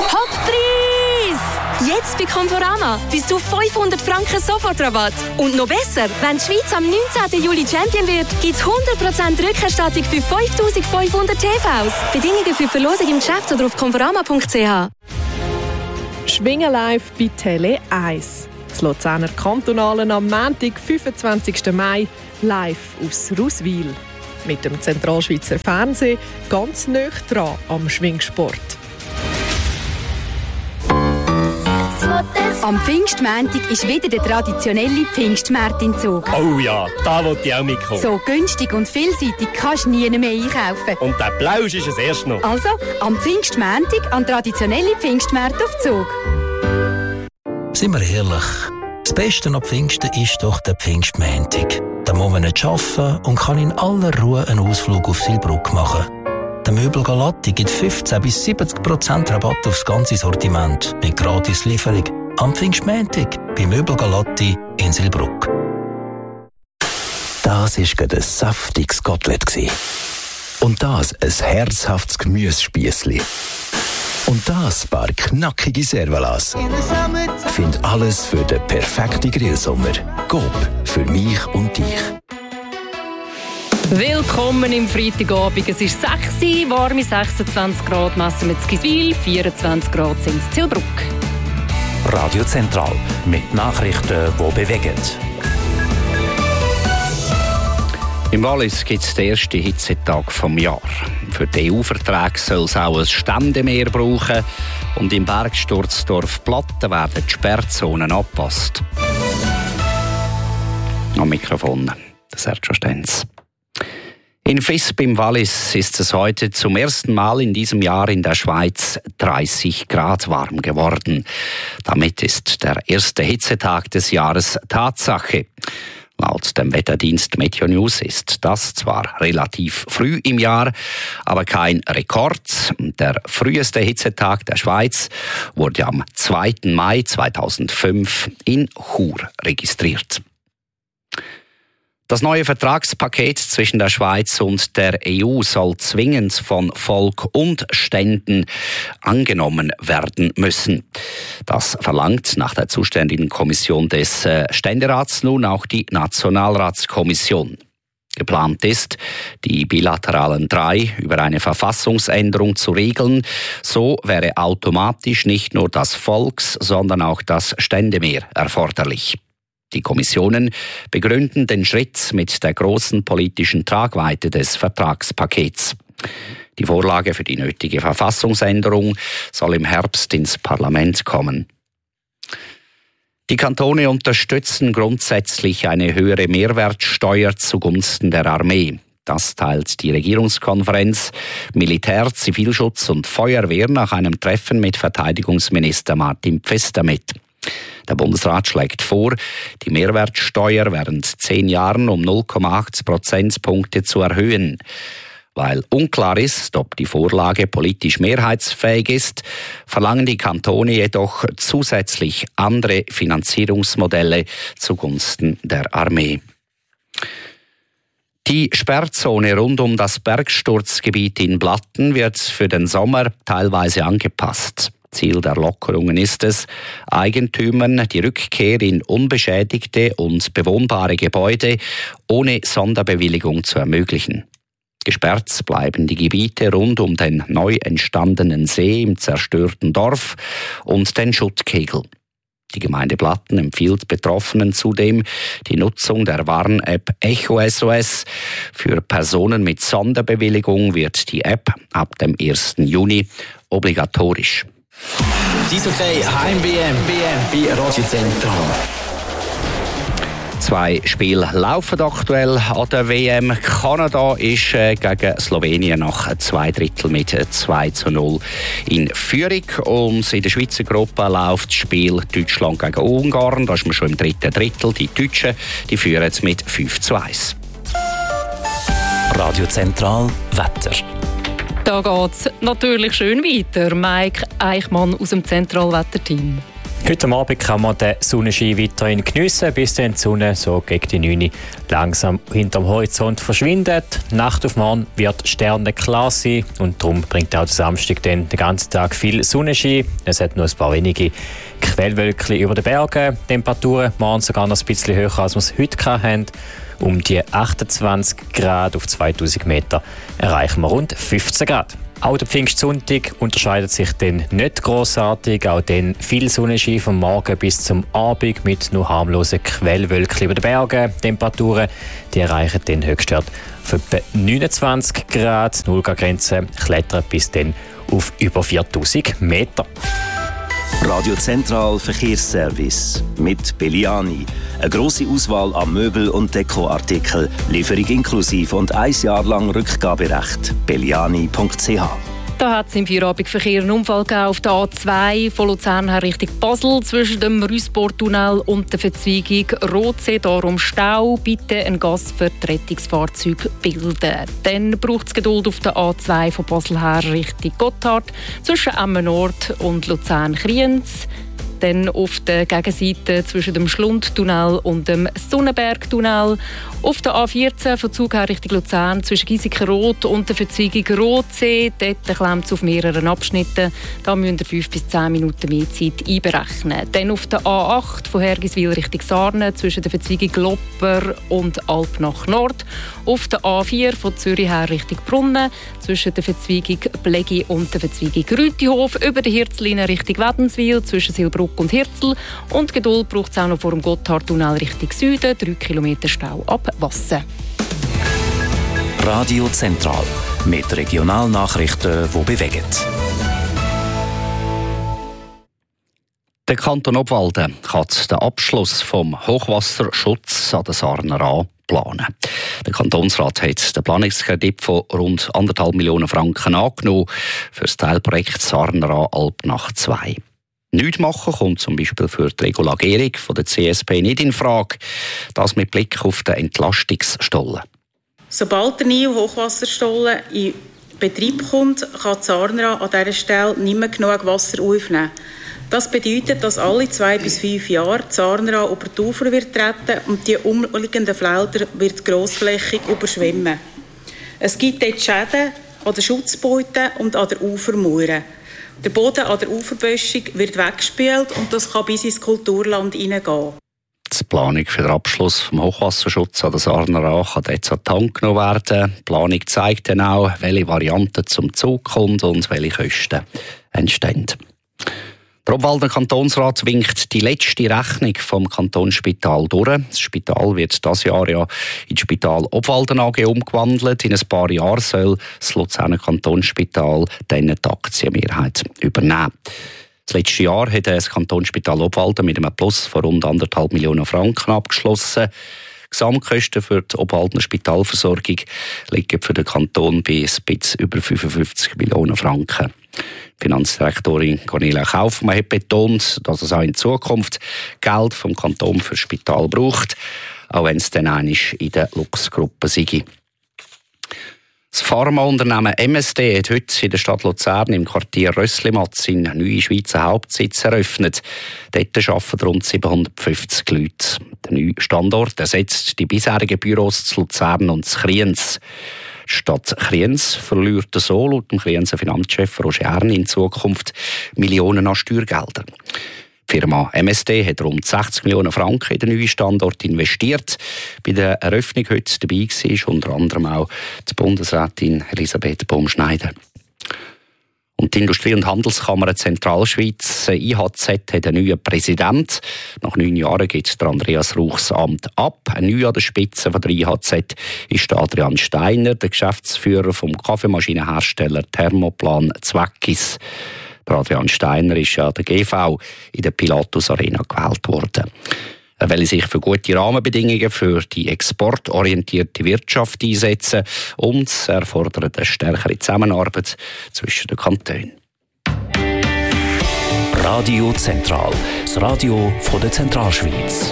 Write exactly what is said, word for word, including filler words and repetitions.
Hochpreis! Jetzt bei Conforama bis zu fünfhundert Franken Sofortrabatt. Und noch besser, wenn die Schweiz am neunzehnten Juli Champion wird, gibt es hundert Prozent Rückerstattung für fünftausendfünfhundert T Vs. Bedingungen für die Verlosung im Geschäft oder auf conforama punkt c h. Schwingen live bei Tele eins. Das Luzerner Kantonalen am Montag, fünfundzwanzigsten Mai, live aus Ruswil. Mit dem Zentralschweizer Fernsehen ganz nah dran am Schwingsport. Am Pfingstmontag ist wieder der traditionelle Pfingstmarkt in Zug. Oh ja, da wollte ich auch mitkommen. So günstig und vielseitig kannst du nie mehr einkaufen. Und der Plausch ist es erst noch. Also, am Pfingstmontag an traditionelle Pfingstmärkte auf Zug. Seien wir ehrlich, das Beste am Pfingsten ist doch der Pfingstmontag. Da muss man nicht arbeiten und kann in aller Ruhe einen Ausflug auf Silbrugg machen. Der Möbel Galatti gibt fünfzehn bis siebzig Prozent Rabatt aufs ganze Sortiment mit gratis Lieferung. Am Pfingstmontag bei Möbel Galatti in Silbrugg. Das war gerade ein saftiges Kotelett. Und das ein herzhaftes Gemüsespiessli. Und das ein paar knackige Servalas. Find alles für den perfekten Grillsommer. Coop, für mich und dich. Willkommen im Freitagabend. Es ist sechs Uhr, warme sechsundzwanzig Grad, messen wir Zgiswil, vierundzwanzig Grad sind es Zillbruck. Radio Zentral mit Nachrichten, die bewegen. Im Wallis gibt es den ersten Hitzetag vom Jahr. Für die E U-Verträge soll es auch ein Ständemeer brauchen. Und im Bergstürzdorf Platten werden die Sperrzonen angepasst. Am Mikrofon Sergio Stenz. In Visp im Wallis ist es heute zum ersten Mal in diesem Jahr in der Schweiz dreißig Grad warm geworden. Damit ist der erste Hitzetag des Jahres Tatsache. Laut dem Wetterdienst Meteo News ist das zwar relativ früh im Jahr, aber kein Rekord. Der früheste Hitzetag der Schweiz wurde am zweiten Mai zweitausendfünf in Chur registriert. Das neue Vertragspaket zwischen der Schweiz und der E U soll zwingend von Volk und Ständen angenommen werden müssen. Das verlangt nach der zuständigen Kommission des Ständerats nun auch die Nationalratskommission. Geplant ist, die bilateralen drei über eine Verfassungsänderung zu regeln. So wäre automatisch nicht nur das Volks-, sondern auch das Ständemeer erforderlich. Die Kommissionen begründen den Schritt mit der großen politischen Tragweite des Vertragspakets. Die Vorlage für die nötige Verfassungsänderung soll im Herbst ins Parlament kommen. Die Kantone unterstützen grundsätzlich eine höhere Mehrwertsteuer zugunsten der Armee. Das teilt die Regierungskonferenz Militär, Zivilschutz und Feuerwehr nach einem Treffen mit Verteidigungsminister Martin Pfister mit. Der Bundesrat schlägt vor, die Mehrwertsteuer während zehn Jahren um null Komma acht Prozentpunkte zu erhöhen. Weil unklar ist, ob die Vorlage politisch mehrheitsfähig ist, verlangen die Kantone jedoch zusätzlich andere Finanzierungsmodelle zugunsten der Armee. Die Sperrzone rund um das Bergsturzgebiet in Blatten wird für den Sommer teilweise angepasst. Ziel der Lockerungen ist es, Eigentümern die Rückkehr in unbeschädigte und bewohnbare Gebäude ohne Sonderbewilligung zu ermöglichen. Gesperrt bleiben die Gebiete rund um den neu entstandenen See im zerstörten Dorf und den Schuttkegel. Die Gemeinde Blatten empfiehlt Betroffenen zudem die Nutzung der Warn-App Echo S O S. Für Personen mit Sonderbewilligung wird die App ab dem ersten Juni obligatorisch. Eishockey Heim-W M bei Radio Zentral. Zwei Spiele laufen aktuell an der W M. Kanada ist äh, gegen Slowenien nach zwei Drittel mit zwei zu null in Führung. Und in der Schweizer Gruppe läuft das Spiel Deutschland gegen Ungarn. Da ist man schon im dritten Drittel. Die Deutschen die führen jetzt mit fünf zu eins. Radio Zentral Wetter. Da geht es natürlich schön weiter. Mike Eichmann aus dem Zentralwetterteam. Heute Abend kann man den Sonnenschein weiterhin geniessen, bis dann die Sonne so gegen die neun Uhr langsam hinterm Horizont verschwindet. Nacht auf morgen wird sternenklar sein und darum bringt auch der Samstag dann den ganzen Tag viel Sonnenschein. Es hat nur ein paar wenige Quellwölkchen über den Bergen. Temperaturen morgen sogar noch ein bisschen höher, als wir es heute hatten. Um die achtundzwanzig Grad auf zweitausend Meter erreichen wir rund fünfzehn Grad. Auch der Pfingstsonntag unterscheidet sich dann nicht grossartig. Auch dann viel Sonnenschein vom Morgen bis zum Abend mit nur harmlosen Quellwölkchen über den Bergen. Temperaturen die erreichen den Höchstwert von etwa neunundzwanzig Grad. Die Null-Grad-Grenze klettert bis dann auf über viertausend Meter. Radio Zentral Verkehrsservice mit Belliani. Eine grosse Auswahl an Möbel- und Dekoartikeln, Lieferung inklusive und ein Jahr lang Rückgaberecht. belliani punkt c h. Da hat es im Feierabendverkehr einen Unfall auf der A zwei von Luzern her Richtung Basel zwischen dem Rüssportunnel und der Verzweigung Rotsee. Darum Stau. Bitte ein Gas für die Rettungsfahrzeuge bilden. Dann braucht es Geduld auf der A zwei von Basel her Richtung Gotthard zwischen Emmen Nord und Luzern-Kriens. Dann auf der Gegenseite zwischen dem Schlundtunnel und dem Sonnenbergtunnel. Auf der A vierzehn von Zug her Richtung Luzern zwischen Giesiken-Rot und der Verzweigung Rotsee. Dort klemmt es auf mehreren Abschnitten. Da müsst ihr fünf bis zehn Minuten mehr Zeit einberechnen. Dann auf der A acht von Hergiswil Richtung Sarne zwischen der Verzweigung Glopper und Alp nach Nord. Auf der A vier von Zürich her Richtung Brunnen zwischen der Verzweigung Blegi und der Verzweigung Rütihof. Über die Hirzlinie Richtung Wädenswil zwischen Silbruck und Hirzel. Und Geduld braucht es auch noch vor dem Gotthardtunnel Richtung Süden. drei Kilometer Stau ab Wassen. Radio Zentral mit Regionalnachrichten, die bewegen. Der Kanton Obwalden kann den Abschluss vom Hochwasserschutz an der Sarner A planen. Der Kantonsrat hat den Planungskredit von rund anderthalb Millionen Franken angenommen für das Teilprojekt Sarner A Alpnach zwei. Nichts machen kommt zum Beispiel für die Regulagierung von der C S P nicht in Frage. Das mit Blick auf den Entlastungsstollen. Sobald der neue Hochwasserstollen in Betrieb kommt, kann die Sarner an dieser Stelle nicht mehr genug Wasser aufnehmen. Das bedeutet, dass alle zwei bis fünf Jahre die Sarner über die Ufer wird treten und die umliegenden Felder wird grossflächig überschwemmen. Es gibt dort Schäden an den Schutzbeuten und an der Ufermauer. Der Boden an der Uferböschung wird weggespült und das kann bis ins Kulturland hineingehen. Die Planung für den Abschluss vom Hochwasserschutz an der Sarner A kann jetzt an die Hand genommen werden. Die Planung zeigt dann auch, welche Varianten zum Zug kommen und welche Kosten entstehen. Der Obwalder Kantonsrat winkt die letzte Rechnung vom Kantonsspital durch. Das Spital wird dieses Jahr ja in das Spital Obwalden A G umgewandelt. In ein paar Jahren soll das Luzerner Kantonsspital dann die Aktienmehrheit übernehmen. Das letzte Jahr hat das Kantonsspital Obwalden mit einem Plus von rund anderthalb Millionen Franken abgeschlossen. Die Gesamtkosten für die Obwaldener Spitalversorgung liegen für den Kanton bei ein bisschen über fünfundfünfzig Millionen Franken. Finanzdirektorin Cornelia Kaufmann hat betont, dass es auch in Zukunft Geld vom Kanton für das Spital braucht, auch wenn es dann einmal in der Luchsgruppe sei. Das Pharmaunternehmen M S D hat heute in der Stadt Luzern im Quartier Rösslimatz seinen neuen Schweizer Hauptsitz eröffnet. Dort arbeiten rund siebenhundertfünfzig Leute. Der neue Standort ersetzt die bisherigen Büros zu Luzern und zu Kriens. Die Stadt Kriens verliert so laut dem Krienser Finanzchef Roger Erni in Zukunft Millionen an Steuergeldern. Die Firma M S D hat rund sechzig Millionen Franken in den neuen Standort investiert. Bei der Eröffnung heute dabei war unter anderem auch die Bundesrätin Elisabeth Baumschneider. Und die Industrie- und Handelskammer Zentralschweiz, I H Z, hat einen neuen Präsident. Nach neun Jahren gibt Andreas Rauch das Amt ab. Ein neuer an der Spitze von der I H Z ist Adrian Steiner, der Geschäftsführer vom Kaffeemaschinenhersteller Thermoplan Zweckis. Adrian Steiner ist ja der G V in der Pilatus Arena gewählt worden. Er will sich für gute Rahmenbedingungen für die exportorientierte Wirtschaft einsetzen und er fordert eine stärkere Zusammenarbeit zwischen den Kantonen. Radio Zentral, das Radio von der Zentralschweiz.